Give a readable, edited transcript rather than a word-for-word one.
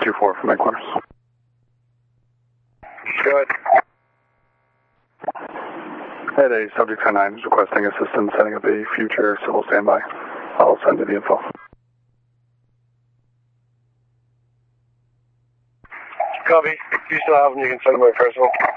624 from headquarters. Go ahead. Head A, subject 10-9 is requesting assistance setting up a future civil standby. I'll send you the info. Copy. If you still have them, you can send them my personal.